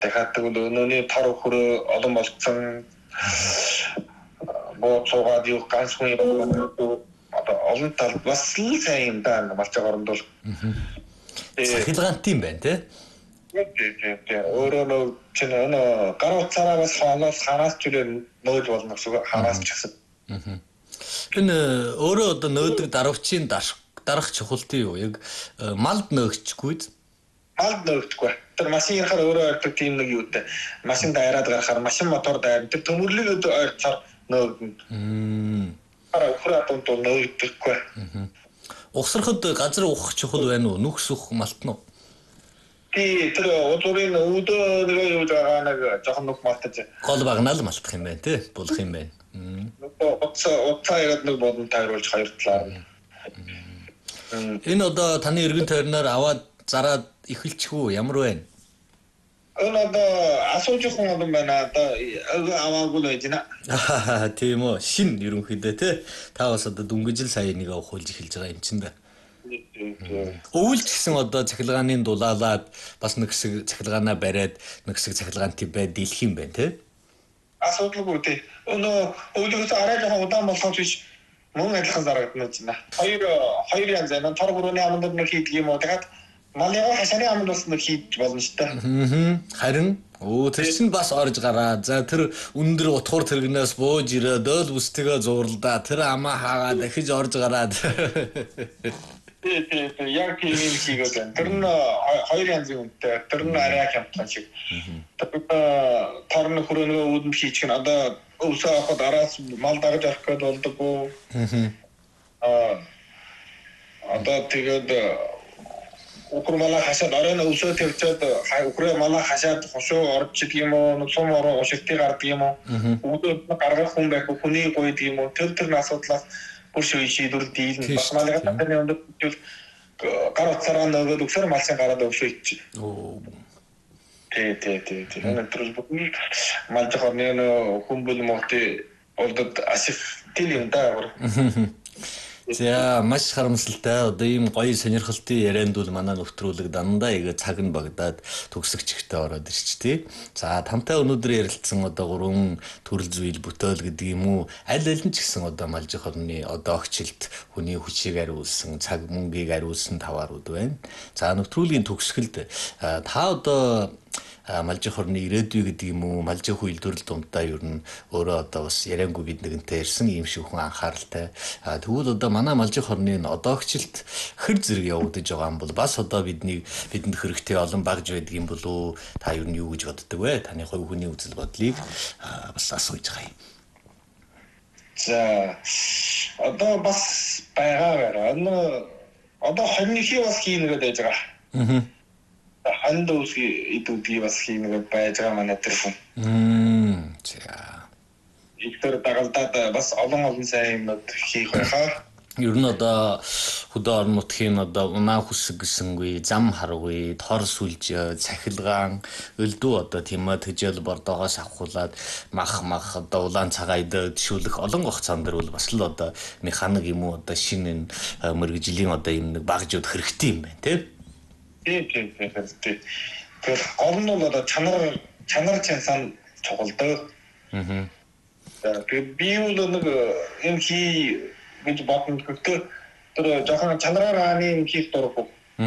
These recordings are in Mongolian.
дахиад өнөөний тар өхөр олон болцсон бооцоод юу ганц хүн одоо олон тал бас л сайн юм даа малч оронд бол цахилгаант юм байна тий. Өөрөө чинь гар утсаараа бас ханаас чөлөө нөөж болно гэсэн ханаас ч гэсэн. Энэ өөрөө одоо нөөдөг дарвчийн дарах чухалт юу яг малд нөөгчгүй. Малд нөөгчгүй. Тэр машин ярахаар өөрөө ойртог тийм нэг юутай. Машин дайраад гарахаар машин мотор дайр. Тэр төмөрлөг ойрцоор нөөгдөн. Өхөр атомт нөөгдөхгүй. Ухсрахад газар ухах чухал байна уу? Нүхс ух малт нь. Тэр удурын өөдөө юу байгаа нэг жоохон нүх малтаж. Гол багнаал малтах юм байна тий. Болох юм байна. Утсаа яг нэг бодон тайруулж хоёр талаар. Энэ одоо таны эргэн тойрноор аваад зараад эхэлчихв ямар байна? Энэ одоо асууж хүн юм байна. Одоо аваагүй л байж байна. Тийм үү. Шин ерөнхийдөө тий. Та бас одоо дөнгөжил сая нэг авахулж эхэлж байгаа юм чинь да. Өвөлч гэсэн одоо цахилгааны дулаалаад бас нэг хэсэг цахилгаанаа бариад нэг хэсэг цахилгаантай бай дийлэх юм байна тий. Асуудалгүй тий. Өвөлөөс арай жоохон удаан болохоос биш мөн адилхан зарагдана гэж байна. Хоёр янз байна. Тор бүрийн аманд нэг хийдэг юм уу? Дахиад малын хашааны аманд бас нэг хийж болно шүү дээ. Харин тэр чинь бас орж гараа. За тэр өндөр утгуур тэргнээс бууж ирээд дөөл бүстэйгээ зууралдаа тэр амаа хаагаа дахиж орж гараад. Яг тийм юм хийгээд байна. Тэр нь хоёр янзын үнэтэй. Тэр нь арай хямдхан шиг. Торны хөрөөгөө үүдэн хийчих нь одоо өвсөө авахд араас мал дагаж авах гээд болдоггүй. Одоо тэгээд өхөр малаа хашаад оройн өвсөө тавьчаад өхрөө малаа хашаад хошуу орж чиг юм уу? Сум ороо ушигтыг гардаг юм уу? Үүдээ гаргах хүн байхгүй хүний гойд юм уу? Тэр асуудлаас бүр шийдвэр дийлэн бас малын гадны өндөр гар утсаараа нөгөөд өгсөр малсын гараад өвсөө ичээ. Тий. Энэ төрөл бүхний мал жохорны хүмбэл моти олдод асих тил юм даа. За маш харамсалтай одоо ийм гоё сонирхолтой ярианд бол манай нөтрүүлэг дандаа яг цаг нь багдаад төгсөгчтэй ороод ирчтэй. За тамтай өнөөдөр ярилцсан одоо 3 төрөл зүйл бүтээл гэдэг юм уу аль нь ч гэсэн одоо малж хорны одоо огчлт хүний хүчийг ариулсан цаг мөнгийг ариулсан таваарууд байна. За нөтрүүлгийн төгсгөлд та одоо малж хорны ирээдүй гэдэг юм уу малж үйлдвэрлэл дундаа ер нь өөрөө одоо бас яриангүй бид нэгэнтэй ирсэн юм шиг хүн анхааралтай. Тэгвэл одоо манай малж хорны одоогчлт хэр зэрэг явагдаж байгаа юм бол бас одоо бидэнд хэрэгтэй олон багж байдаг юм болов та ер нь юу гэж боддог вэ? Таны хувь хүний үзэл бодлыг бас асууж байгаа юм. За одоо бас байгаа. Одоо хоньны бас хийнэ гэдэг байгаа. Хандус идүүдий бас хийнэ байж байгаа манай тэр хүн. За. Иктор дагалдаад бас олон сайн юмуд хийх байхаа. Ер нь одоо хөдөө орон нутгийн одоо унаа хүсэг гэсэнгүй зам харгүй тор сүлж цахилгаан өлдөө одоо тийм ээ тэжээл бордоогоос авахуулаад мах одоо улаан цагаа идэлшүүлэх олон хугацаанд дэр бол бас л одоо механик юм уу одоо шинэ мэргэжлийн одоо юм нэг багжууд хэрэгтэй юм байна тийм. Тийм. Тэр гол нь бол одоо чанар чансан чухалдаг. Тэгээд би бол нэг юм хий гэж бодсон гэхдээ тэр жоохон чанараар ааны юм хийх дурггүй.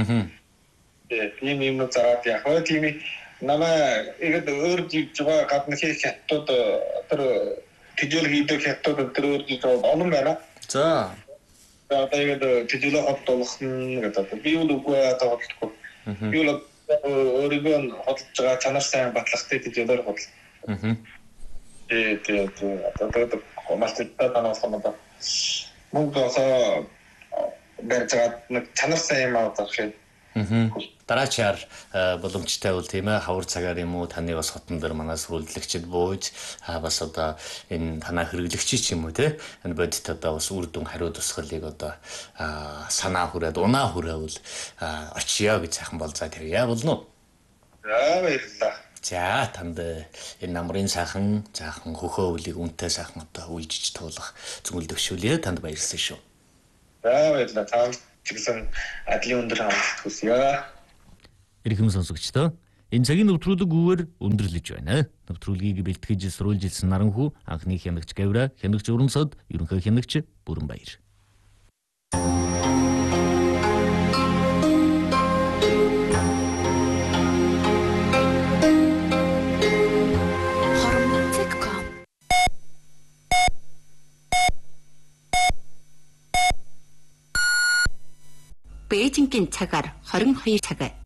Тийм юм зараад яг хөө тийм намаа ихэд өөр жиж байгаа гадны хийх хятад тэр тэжээл хийдэг хятад тэр өөр жиж олон байна. За. Одоо ихэд тэжээлээ хотлох нь гэдэг. Би бол үгүй одоо хотлохгүй. Би бол өөрийгөө хөдөлж байгаа чанар сайн батлагтай тэжээлээр хөдөл. Тий. Одоо малчтаа танаас хамаатай. Мөнгө осоо барьцаад нэг чанар сайн юм авах хэрэг. Дараачаар боломжтой бол тийм ээ хавар цагаар юм уу таны бас хотон дээр манаас хүрэлцэгчд бууж бас одоо энэ танаа хэрэглэгч юм уу те энэ бодит одоо бас үр дүн хариу тусгалыг одоо санаа хүрээд унаа хүрээвэл очиё гэж сайхан болзаа тэрья болно уу? Баярлалаа. За танд энэ намрын сайхан заахан хөхөө үлийг үнтэй сайхан одоо үйлжиж туулах зүгэл төвшүүлье танд баярлсан шүү. Баярлалаа. Та чигсэн адилын өндөр хамт хүсье. Ирхэм сонсогчдоо Энэ цагийн нэвтрүүлэг өндөрлөж байна. Нэвтрүүлгийг бэлтгэж сурвалжилсан Наранхүү, анхны хянагч Гавра, хянагч Урамсод, ерөнхий хянагч Бүрэнбаяр. Бээжингийн цагаар 22 цаг.